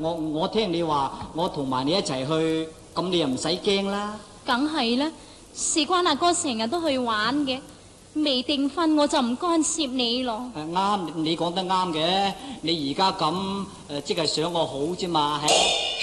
我聽你話，我同埋你一齊去，咁你又唔使驚啦。 梗係啦，事關阿哥成日都去玩嘅，未訂婚我就唔干涉你咯。 啱，你講得啱嘅。你而家咁即係想我好啫嘛，係。